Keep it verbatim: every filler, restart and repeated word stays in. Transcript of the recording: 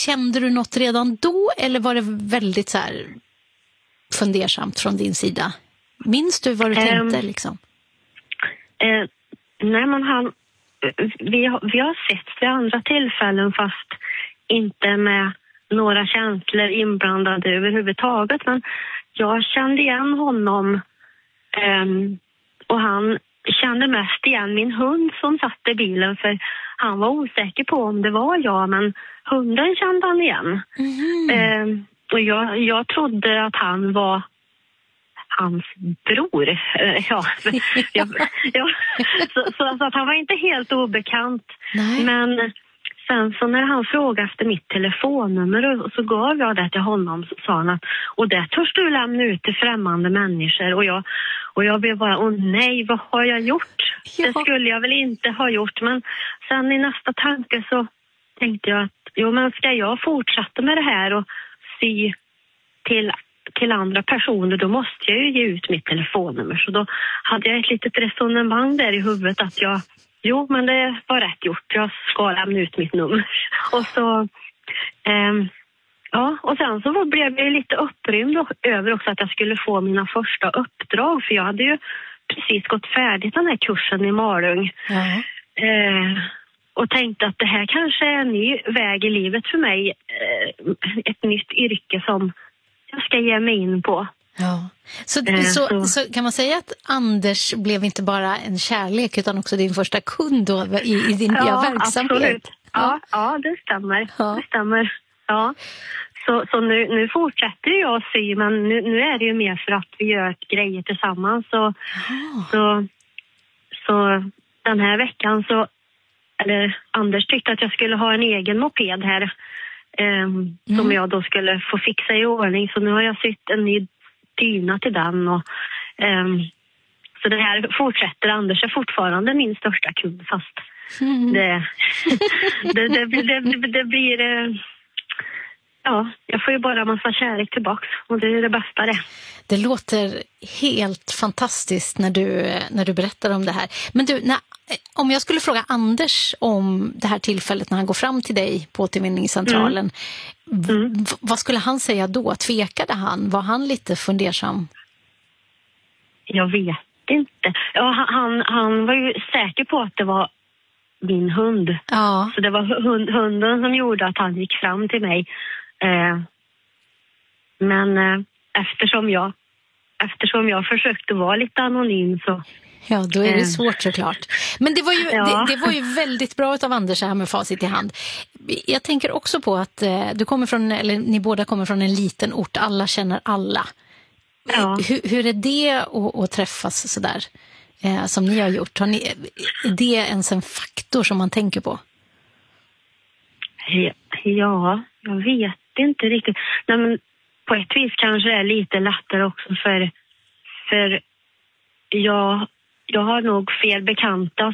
kände du något redan då eller var det väldigt så här fundersamt från din sida? Minns du vad du um, tänkte liksom? Uh, nej men han vi har, vi har sett vid andra tillfällen fast inte med några känslor inblandade överhuvudtaget, men jag kände igen honom um, och han kände mest igen min hund som satt i bilen, för han var osäker på om det var jag, men hunden kände han igen. Mm. Um, och jag, jag trodde att han var hans bror. Uh, ja, jag, ja, så, så, så att han var inte helt obekant. Nej. Men sen så när han frågade efter mitt telefonnummer och så gav jag det till honom, så sa han att och det törs du lämna ut till främmande människor. Och jag, och jag blev bara, åh nej, vad har jag gjort? Ja. Det skulle jag väl inte ha gjort. Men sen i nästa tanke så tänkte jag att jo, men ska jag fortsätta med det här och sy till, till andra personer, då måste jag ju ge ut mitt telefonnummer. Så då hade jag ett litet resonemang där i huvudet att jag jo, men det var rätt gjort. Jag ska lämna ut mitt nummer. Och så, eh, ja, och sen så blev jag lite upprymd över också att jag skulle få mina första uppdrag. För jag hade ju precis gått färdigt den här kursen i Malung. Mm. Eh, och tänkte att det här kanske är en ny väg i livet för mig. Eh, ett nytt yrke som jag ska ge mig in på. Ja. Så, eh, så, så. så kan man säga att Anders blev inte bara en kärlek utan också din första kund då i, i din nya ja, verksamhet? Absolut. Ja, ja, det stämmer. Ja. Det stämmer. Ja. Så, så nu, nu fortsätter jag att sy, men nu, nu är det ju mer för att vi gör grejer tillsammans. Så, oh. så, så den här veckan så, eller Anders tyckte att jag skulle ha en egen moped här eh, mm. som jag då skulle få fixa i ordning. Så nu har jag sytt en ny dyna till den och um, så det här fortsätter. Anders är fortfarande min största kund, fast mm. det, det, det, det, det, det blir uh, ja, jag får ju bara en massa kärlek tillbaks och det är det bästa det. Det låter helt fantastiskt när du, när du berättar om det här. Men du, när, om jag skulle fråga Anders om det här tillfället när han går fram till dig på återvinningscentralen, mm. Mm. V- vad skulle han säga då? Tvekade han? Var han lite fundersam? Jag vet inte. Ja, han, han var ju säker på att det var min hund. Ja. Så det var hund, hunden som gjorde att han gick fram till mig. Eh, men eh, eftersom jag eftersom jag försökte vara lite anonym så ja, då är det svårt såklart. Men det var ju, ja. det, det var ju väldigt bra av Anders här med facit i hand. Jag tänker också på att eh, du kommer från, eller ni båda kommer från en liten ort. Alla känner alla. Ja. Hur, hur är det att, att träffas sådär eh, som ni har gjort? Har ni, är det ens en faktor som man tänker på? Ja, ja jag vet inte riktigt. Nej, men på ett vis kanske det är lite lättare också för, för jag, jag har nog fel bekanta